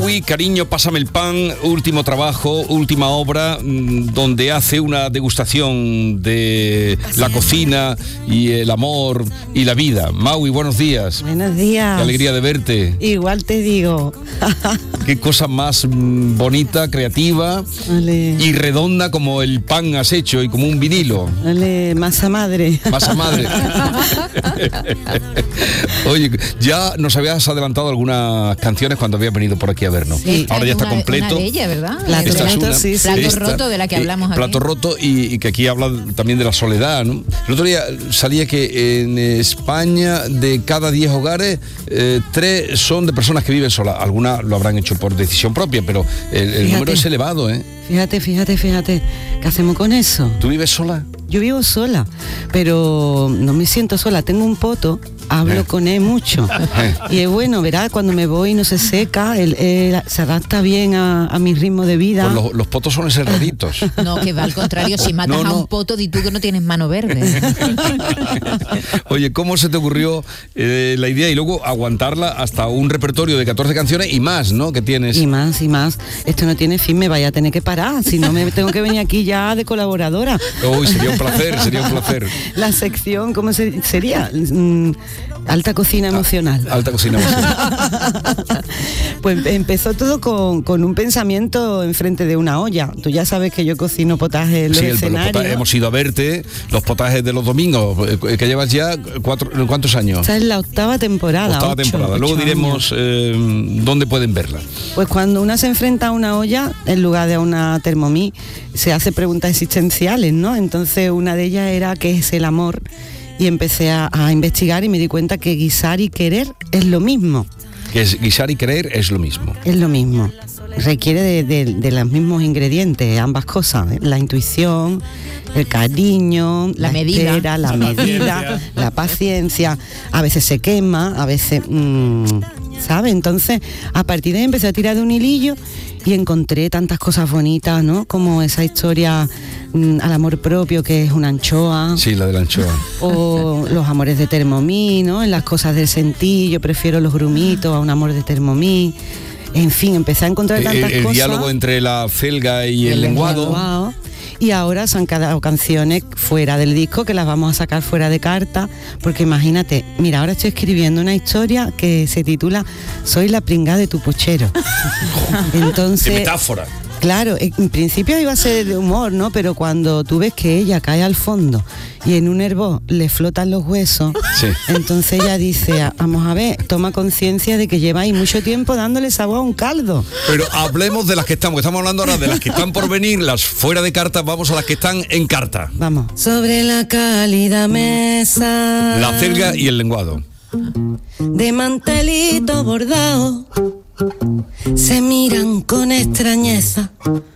Maui, Cariño, pásame el pan, último trabajo, última obra, donde hace una degustación de la cocina y el amor y la vida. Maui, buenos días. Buenos días. Qué alegría de verte. Igual te digo. Qué cosa más bonita, creativa, Vale. y redonda como el pan has hecho y como un vinilo. Vale, masa madre. Masa madre. Oye, ya nos habías adelantado algunas canciones cuando habías venido por aquí a vernos. Sí, ahora ya está completo. Una de ellas, ¿verdad? Plato roto, sí, sí. Plato roto, de la que hablamos aquí. Plato roto y que aquí habla también de la soledad, ¿no? El otro día salía que en España de cada 10 hogares, 3 son de personas que viven solas. Algunas lo habrán hecho por decisión propia, pero el número es elevado, ¿eh? Fíjate. ¿Qué hacemos con eso? ¿Tú vives sola? Yo vivo sola, pero no me siento sola. Tengo un poto, hablo con él mucho. Y es bueno, verás, cuando me voy no se seca, él se adapta bien a mi ritmo de vida. Pues los potos son raritos. No, que va al contrario, si matas a un poto, di tú que no tienes mano verde. Oye, ¿cómo se te ocurrió la idea y luego aguantarla hasta un repertorio de 14 canciones y más, ¿no? Que tienes. Y más. Esto no tiene fin, me vaya a tener que parar, si no me tengo que venir aquí ya de colaboradora. Uy, sería un placer. La sección, ¿cómo sería? Alta cocina emocional. Alta cocina emocional. Pues empezó todo con un pensamiento enfrente de una olla. Tú ya sabes que yo cocino potajes en los escenarios. Hemos ido a verte, los potajes de los domingos, que llevas ya ¿cuántos años? Esta es la octava temporada. Luego diremos dónde pueden verla. Pues cuando una se enfrenta a una olla, en lugar de a una Thermomix, se hace preguntas existenciales, ¿no? Entonces una de ellas era ¿qué es el amor? Y empecé a investigar y me di cuenta que guisar y querer es lo mismo. Que guisar y querer es lo mismo. Es lo mismo. Requiere de los mismos ingredientes, ambas cosas. La intuición, el cariño, la medida, espera, la medida, la paciencia. A veces se quema, a veces... ¿sabes? Entonces, a partir de ahí empecé a tirar de un hilillo y encontré tantas cosas bonitas, ¿no? Como esa historia al amor propio, que es una anchoa. Sí, la de la anchoa. O los amores de Thermomix, ¿no? En las cosas del sentir, yo prefiero los grumitos a un amor de Thermomix. En fin, empecé a encontrar tantas cosas. El diálogo entre la felga y el lenguado. Y ahora se han quedado canciones fuera del disco que las vamos a sacar fuera de carta, porque imagínate, mira, ahora estoy escribiendo una historia que se titula Soy la pringada de tu puchero. Entonces, de metáfora. Claro, en principio iba a ser de humor, ¿no? Pero cuando tú ves que ella cae al fondo y en un hervor le flotan los huesos, sí. Entonces ella dice, vamos a ver, toma conciencia de que lleváis mucho tiempo dándole sabor a un caldo. Pero hablemos de las que estamos hablando ahora de las que están por venir, las fuera de carta, vamos a las que están en carta. Vamos. Sobre la cálida mesa, la celga y el lenguado. De mantelito bordado, se miran con extrañeza